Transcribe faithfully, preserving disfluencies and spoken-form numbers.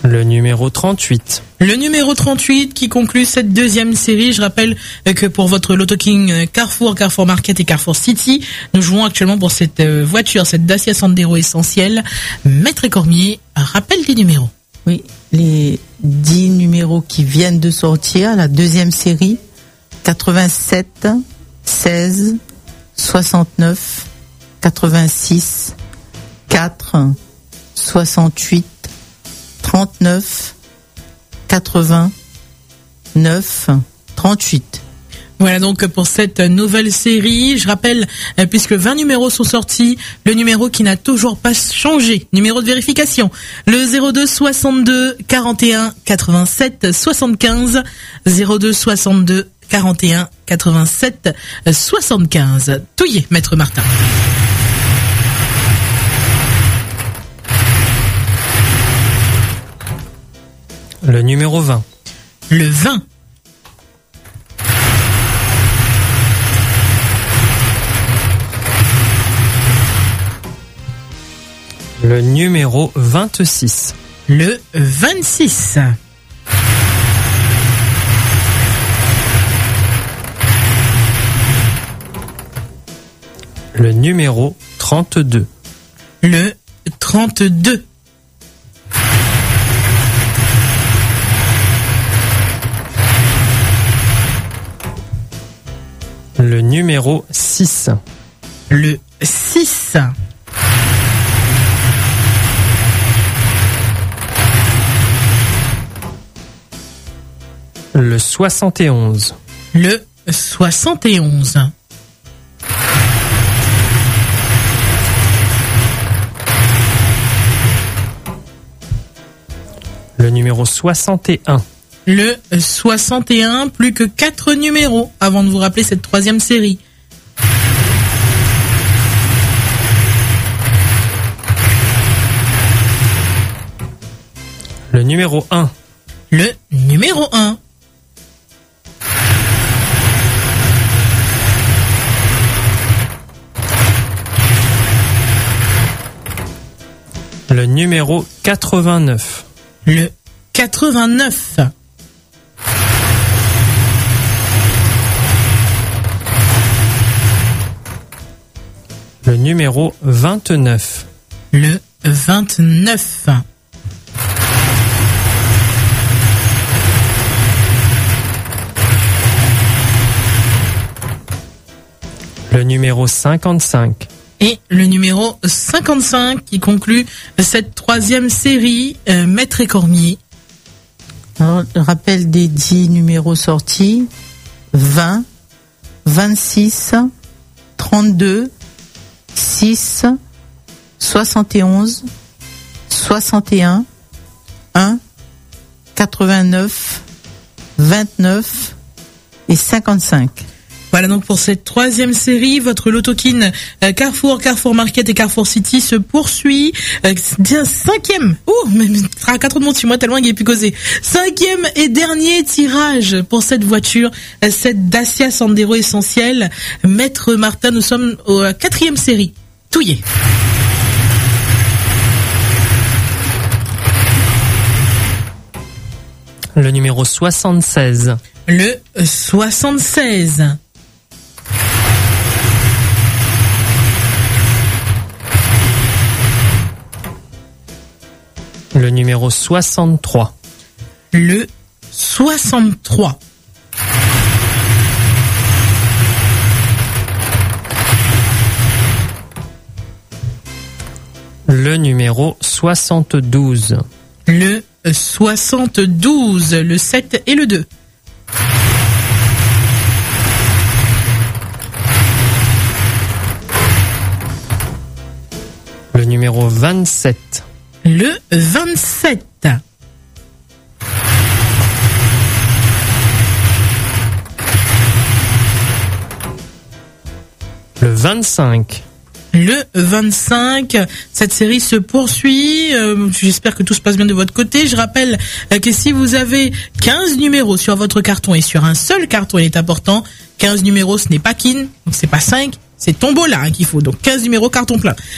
Le numéro trente-huit. Le numéro trente-huit qui conclut cette deuxième série. Je rappelle que pour votre Loto King Carrefour, Carrefour Market et Carrefour City, nous jouons actuellement pour cette voiture, cette Dacia Sandero Essentiel. Maître Cormier, rappel des numéros. Oui, les dix numéros qui viennent de sortir, la deuxième série, quatre-vingt-sept, seize, soixante-neuf, quatre-vingt-six, quatre, soixante-huit, trente-neuf, quatre-vingts, neuf, trente-huit. Voilà donc pour cette nouvelle série. Je rappelle, puisque vingt numéros sont sortis, le numéro qui n'a toujours pas changé, numéro de vérification, le zéro deux soixante-deux quarante et un quatre-vingt-sept soixante-quinze, zéro deux soixante-deux quarante et un quatre-vingt-sept soixante-quinze. Touillé, Maître Martin. Le numéro vingt. Le vingt. Le numéro vingt-six. Le vingt-six. Le numéro trente-deux. Le trente-deux. Le numéro six. Le six. Le soixante et onze. Le soixante et onze. Le numéro soixante et un. Le soixante et un, plus que quatre numéros avant de vous rappeler cette troisième série. Le numéro un. Le numéro un. Le numéro quatre-vingt-neuf. Le quatre-vingt-neuf. Le numéro vingt-neuf. Le vingt-neuf. Le numéro cinquante-cinq. Et le numéro cinquante-cinq qui conclut cette troisième série, euh, Maître Cormier. Alors, le rappel des dix numéros sortis, vingt, vingt-six, trente-deux, six, soixante et onze, soixante et un, un, quatre-vingt-neuf, vingt-neuf et cinquante-cinq. Voilà donc pour cette troisième série, votre Loto King euh, Carrefour, Carrefour Market et Carrefour City se poursuit. Euh, bien cinquième, oh, mais à quatre de mon dessus, moi tellement il n'y a plus causé. Cinquième et dernier tirage pour cette voiture, euh, cette Dacia Sandero Essentiel. Maître Martin, nous sommes à la quatrième série. Touillé. Le numéro soixante-seize. Le soixante-seize. Le numéro soixante-trois. Le soixante-trois. Le numéro soixante-douze. Le soixante-douze, le sept et le deux. Le numéro vingt-sept. Le vingt-sept. Le vingt-cinq. Le vingt-cinq, cette série se poursuit. Euh, j'espère que tout se passe bien de votre côté. Je rappelle euh, que si vous avez quinze numéros sur votre carton et sur un seul carton, il est important. quinze numéros, ce n'est pas kin, donc c'est pas cinq, c'est tombola hein, qu'il faut. Donc quinze numéros, carton plein.